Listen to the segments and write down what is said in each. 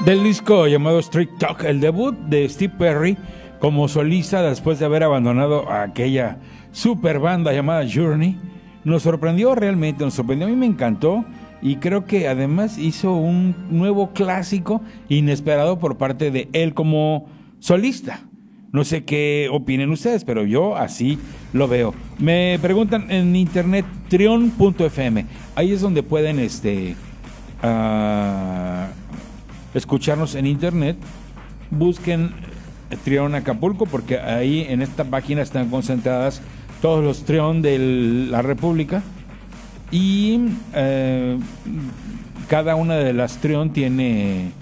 del disco llamado Street Talk, el debut de Steve Perry como solista después de haber abandonado a aquella super banda llamada Journey. Nos sorprendió realmente, nos sorprendió, a mí me encantó y creo que además hizo un nuevo clásico inesperado por parte de él como solista. No sé qué opinen ustedes, pero yo así lo veo. Me preguntan en internet, trion.fm, ahí es donde pueden escucharnos en internet. Busquen Trion Acapulco, porque ahí en esta página están concentradas todos los Trion de la República y cada una de las Trion tiene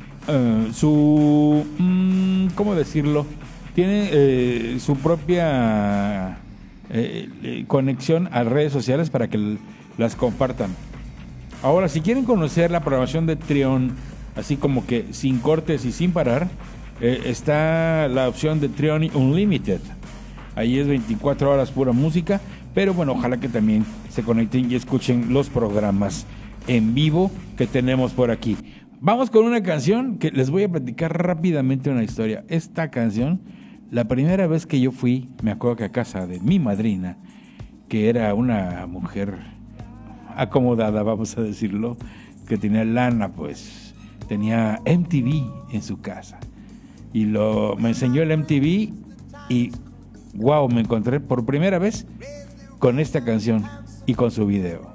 su ¿cómo decirlo? Tiene su propia conexión a redes sociales para que las compartan. Ahora, si quieren conocer la programación de Trion, así como que sin cortes y sin parar, está la opción de Trion Unlimited. Ahí es 24 horas pura música, pero bueno, ojalá que también se conecten y escuchen los programas en vivo que tenemos por aquí. Vamos con una canción que les voy a platicar rápidamente una historia. Esta canción, la primera vez que yo fui, me acuerdo que a casa de mi madrina, que era una mujer acomodada, vamos a decirlo, que tenía lana, pues tenía MTV en su casa y me enseñó el MTV y wow, me encontré por primera vez con esta canción y con su video.